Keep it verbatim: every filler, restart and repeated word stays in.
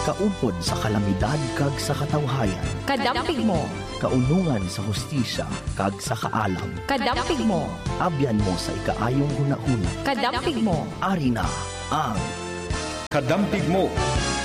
kaupod sa kalamidad kag sa katawhayan. Kadampig mo. Kaunungan sa hustisya kag sa kaalam. Kadampig mo. Abyan mo sa ikaayong hunahuna. Kadampig mo. Ari na ang Kadampig mo.